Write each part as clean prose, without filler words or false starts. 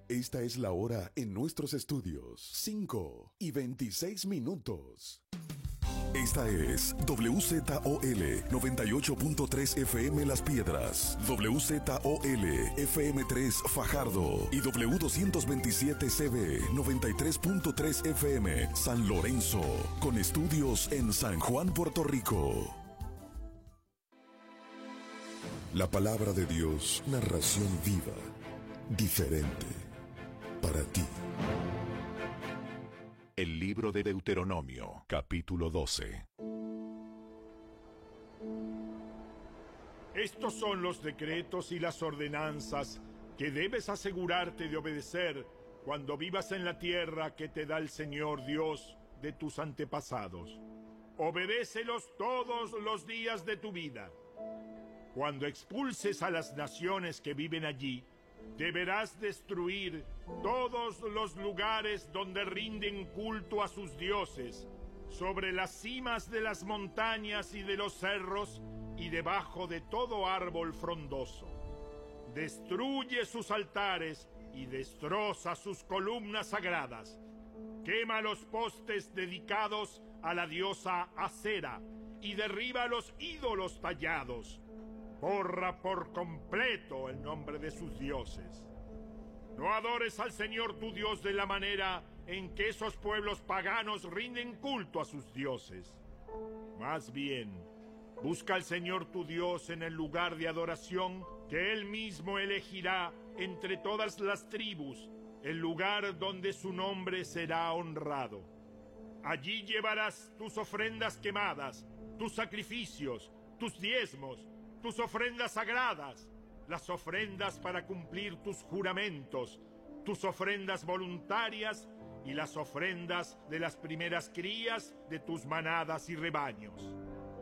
Esta es la hora en nuestros estudios, 5:26. Esta es WZOL 98.3 FM Las Piedras, WZOL FM3 Fajardo y W227CB 93.3 FM San Lorenzo, con estudios en San Juan, Puerto Rico. La palabra de Dios, narración viva, diferente, para ti. El libro de Deuteronomio, capítulo 12. Estos son los decretos y las ordenanzas que debes asegurarte de obedecer cuando vivas en la tierra que te da el Señor Dios de tus antepasados. Obedécelos todos los días de tu vida. Cuando expulses a las naciones que viven allí, deberás destruir todos los lugares donde rinden culto a sus dioses, sobre las cimas de las montañas y de los cerros y debajo de todo árbol frondoso. Destruye sus altares y destroza sus columnas sagradas. Quema los postes dedicados a la diosa Acera y derriba los ídolos tallados. Borra por completo el nombre de sus dioses. No adores al Señor tu Dios de la manera en que esos pueblos paganos rinden culto a sus dioses. Más bien, busca al Señor tu Dios en el lugar de adoración que Él mismo elegirá entre todas las tribus, el lugar donde su nombre será honrado. Allí llevarás tus ofrendas quemadas, tus sacrificios, tus diezmos, tus ofrendas sagradas, las ofrendas para cumplir tus juramentos, tus ofrendas voluntarias y las ofrendas de las primeras crías de tus manadas y rebaños.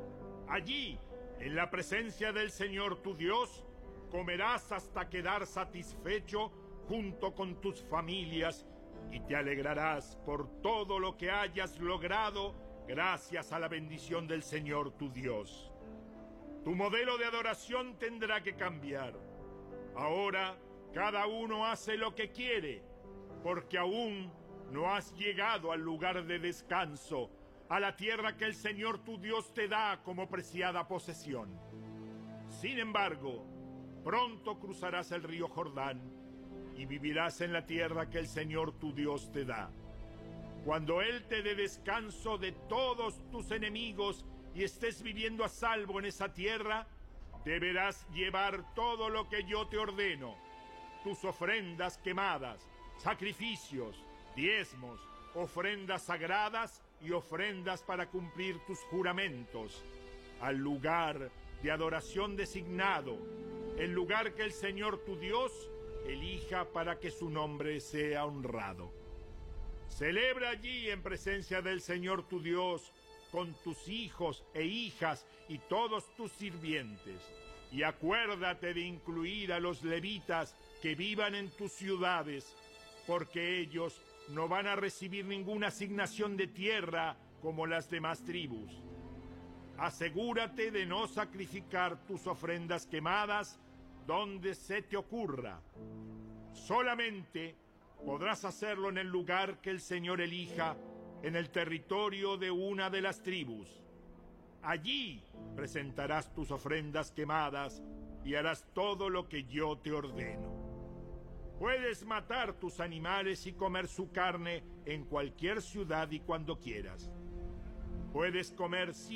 Allí, en la presencia del Señor tu Dios, comerás hasta quedar satisfecho junto con tus familias y te alegrarás por todo lo que hayas logrado gracias a la bendición del Señor tu Dios. Tu modelo de adoración tendrá que cambiar. Ahora, cada uno hace lo que quiere, porque aún no has llegado al lugar de descanso, a la tierra que el Señor tu Dios te da como preciada posesión. Sin embargo, pronto cruzarás el río Jordán y vivirás en la tierra que el Señor tu Dios te da. Cuando Él te dé descanso de todos tus enemigos y estés viviendo a salvo en esa tierra, deberás llevar todo lo que yo te ordeno, tus ofrendas quemadas, sacrificios, diezmos, ofrendas sagradas y ofrendas para cumplir tus juramentos, al lugar de adoración designado, el lugar que el Señor tu Dios elija para que su nombre sea honrado. Celebra allí en presencia del Señor tu Dios con tus hijos e hijas y todos tus sirvientes. Y acuérdate de incluir a los levitas que vivan en tus ciudades, porque ellos no van a recibir ninguna asignación de tierra como las demás tribus. Asegúrate de no sacrificar tus ofrendas quemadas donde se te ocurra. Solamente podrás hacerlo en el lugar que el Señor elija, en el territorio de una de las tribus. Allí presentarás tus ofrendas quemadas y harás todo lo que yo te ordeno. Puedes matar tus animales y comer su carne en cualquier ciudad y cuando quieras. Puedes comer